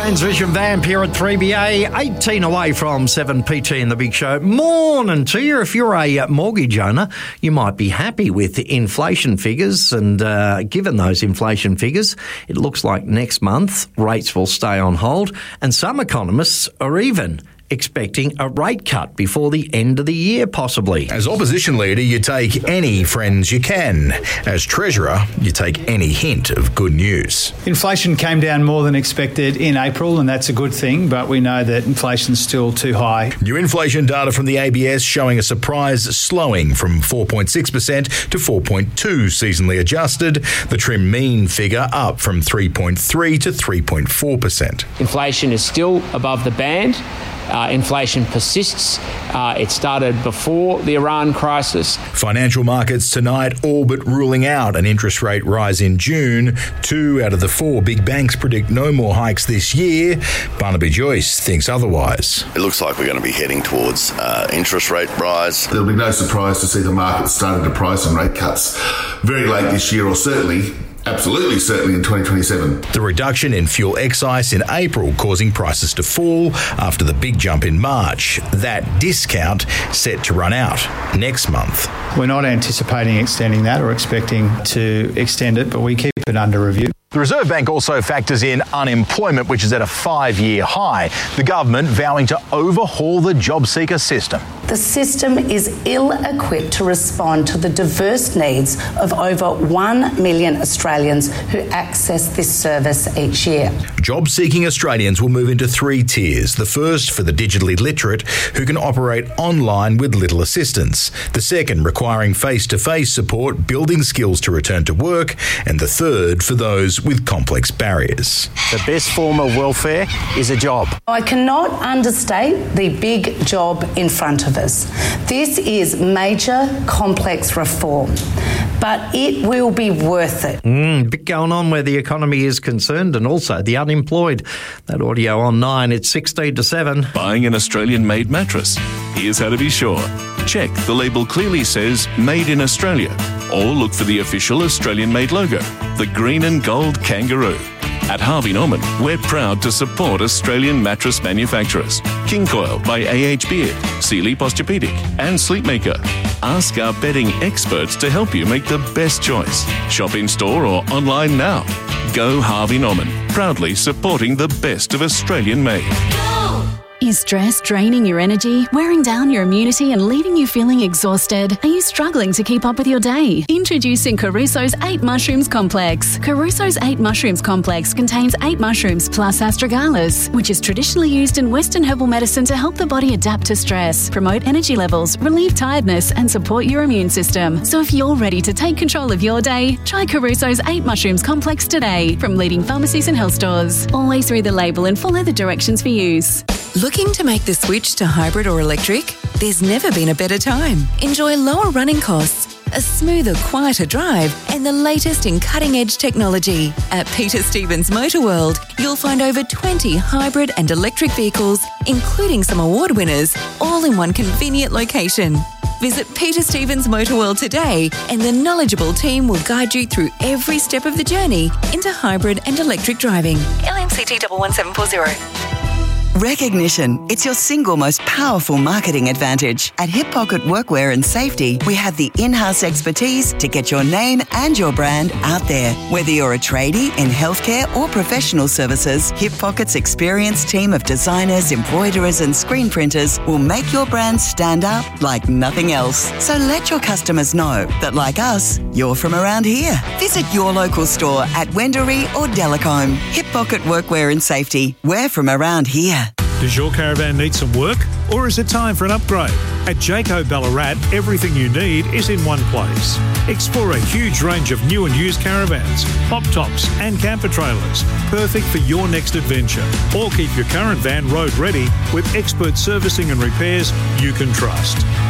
James Vision Vamp here at 3BA, 18 away from 7PT in the Big Show. Morning to you. If you're a mortgage owner, you might be happy with the inflation figures, and given those inflation figures, it looks like next month rates will stay on hold, and some economists are even expecting a rate cut before the end of the year, possibly. As opposition leader, you take any friends you can. As treasurer, you take any hint of good news. Inflation came down more than expected in April, and that's a good thing, but we know that inflation's still too high. New inflation data from the ABS showing a surprise slowing from 4.6% to 4.2% seasonally adjusted. The trim mean figure up from 3.3% to 3.4%. Inflation is still above the band. Inflation persists. It started before the Iran crisis. Financial markets tonight all but ruling out an interest rate rise in June. 2 out of the 4 big banks predict no more hikes this year. Barnaby Joyce thinks otherwise. It looks like we're going to be heading towards interest rate rise. There'll be no surprise to see the market starting to price in rate cuts very late this year, or certainly in 2027. The reduction in fuel excise in April causing prices to fall after the big jump in March. That discount set to run out next month. We're not anticipating extending that or expecting to extend it, but we keep it under review. The Reserve Bank also factors in unemployment, which is at a 5-year high. The government vowing to overhaul the job seeker system. The system is ill-equipped to respond to the diverse needs of over 1 million Australians who access this service each year. Job-seeking Australians will move into 3 tiers. The first for the digitally literate who can operate online with little assistance. The second requiring face-to-face support, building skills to return to work. And the third for those with complex barriers. The best form of welfare is a job. I cannot understate the big job in front of us. This is major, complex reform, but it will be worth it. Bit going on where the economy is concerned, and also the unemployed. That audio on 9, it's 16 to 7. Buying an Australian-made mattress? Here's how to be sure. Check the label clearly says Made in Australia, or look for the official Australian-made logo, the green and gold kangaroo. At Harvey Norman, we're proud to support Australian mattress manufacturers. King Coil by A.H. Beard, Sealy Posturepedic and Sleepmaker. Ask our bedding experts to help you make the best choice. Shop in store or online now. Go Harvey Norman, proudly supporting the best of Australian made. Is stress draining your energy, wearing down your immunity and leaving you feeling exhausted? Are you struggling to keep up with your day? Introducing Caruso's 8 Mushrooms Complex. Caruso's 8 Mushrooms Complex contains 8 mushrooms plus astragalus, which is traditionally used in Western herbal medicine to help the body adapt to stress, promote energy levels, relieve tiredness and support your immune system. So if you're ready to take control of your day, try Caruso's 8 Mushrooms Complex today from leading pharmacies and health stores. Always read the label and follow the directions for use. Looking to make the switch to hybrid or electric? There's never been a better time. Enjoy lower running costs, a smoother, quieter drive, and the latest in cutting-edge technology. At Peter Stevens Motor World, you'll find over 20 hybrid and electric vehicles, including some award winners, all in one convenient location. Visit Peter Stevens Motor World today, and the knowledgeable team will guide you through every step of the journey into hybrid and electric driving. LMCT 11740. Recognition. It's your single most powerful marketing advantage. At Hip Pocket Workwear and Safety, we have the in-house expertise to get your name and your brand out there. Whether you're a tradie in healthcare or professional services, Hip Pocket's experienced team of designers, embroiderers and screen printers will make your brand stand out like nothing else. So let your customers know that, like us, you're from around here. Visit your local store at Wendouree or Delacombe. Hip Pocket Workwear and Safety. We're from around here. Does your caravan need some work, or is it time for an upgrade? At Jayco Ballarat, everything you need is in one place. Explore a huge range of new and used caravans, pop tops and camper trailers, perfect for your next adventure. Or keep your current van road ready with expert servicing and repairs you can trust.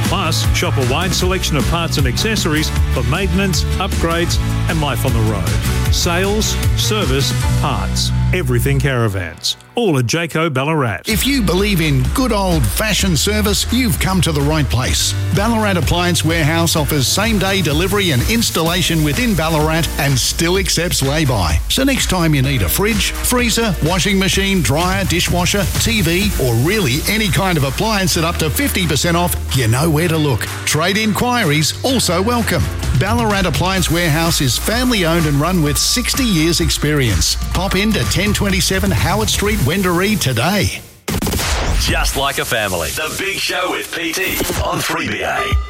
Plus, shop a wide selection of parts and accessories for maintenance, upgrades and life on the road. Sales, service, parts, everything caravans. All at Jayco Ballarat. If you believe in good old-fashioned service, you've come to the right place. Ballarat Appliance Warehouse offers same-day delivery and installation within Ballarat and still accepts lay-by. So next time you need a fridge, freezer, washing machine, dryer, dishwasher, TV, or really any kind of appliance at up to 50% off, you know where to look. Trade inquiries also welcome. Ballarat Appliance Warehouse is family-owned and run with 60 years' experience. Pop into 1027 Howard Street, Wendouree today. Just like a family. The Big Show with PT on 3BA.